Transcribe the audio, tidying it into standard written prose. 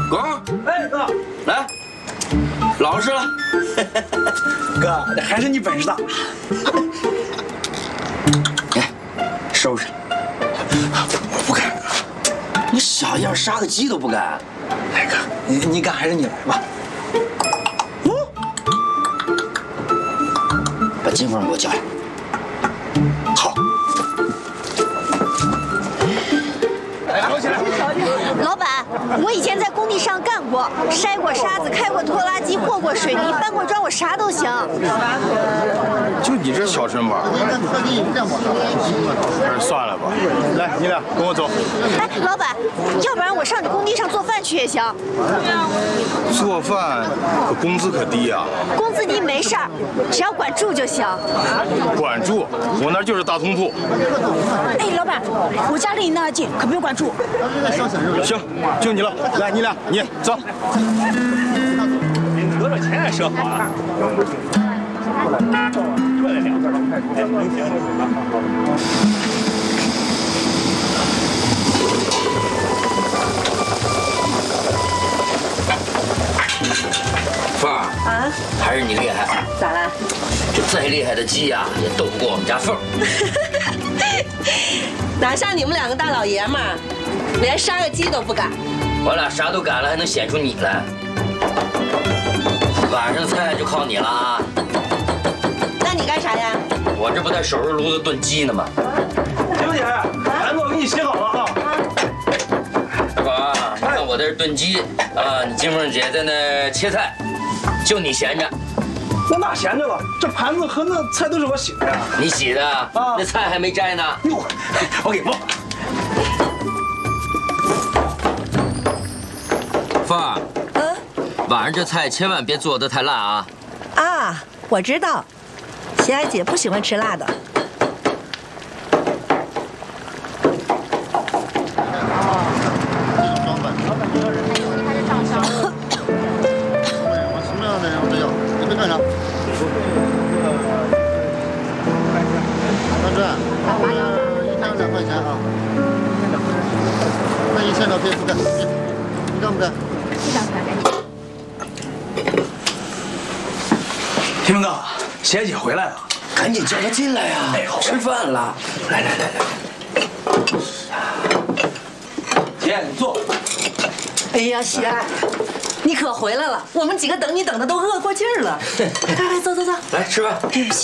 光， 哎，哥， 来，老实了。 哥，这还是你本事大。 来，收拾。 我不敢。 你小样，杀个鸡都不敢。 来，哥，你敢还是你来吧。 把金凤给我叫来。 好。 老板，我以前在工地上干过，筛过沙子，开过拖拉机，和过水泥，搬过砖，我啥都行。 就你这小身板，还是算了吧。来，你俩跟我走。 哎，老板，要不然我上你工地上做饭去也行。 做饭可工资可低啊。 工资低没事儿，只要管住就行。 管住，我那就是大通铺。 哎，老板，我家离你那儿近，可不用管住。 行，就你了。来，你俩，你走。 得了钱也赊好了。 凤儿啊， 还是你厉害。 咋了？ 这再厉害的鸡呀，也斗不过我们家凤儿。 哪像你们两个大老爷们儿，连杀个鸡都不敢。 我俩啥都敢了，还能显出你来？晚上菜就靠你了啊！ 那你干啥呀？ 我这不在手上炉子炖鸡呢吗？ 姐夫姐，盘子我给你洗好了啊。 大宝，你看我在这炖鸡啊，你金凤姐在那切菜，就你闲着。 我哪闲着了？这盘子和那菜都是我洗的呀。 你洗的啊？那菜还没摘呢。 哟，我给忘了。 凤儿，晚上这菜千万别做得太辣啊！ 啊，我知道，贤爱姐不喜欢吃辣的。 什么样的人我都要。你们干啥？大壮，1天2块钱啊。那1000个可以不干？你干不干？ 天明哥，贤姐回来了， 赶紧叫她进来呀！ 哎，好， 吃饭了。来。 姐，你坐。 哎呀，贤爱，你可回来了，我们几个等你等的都饿过劲儿了。来，走。 来吃饭。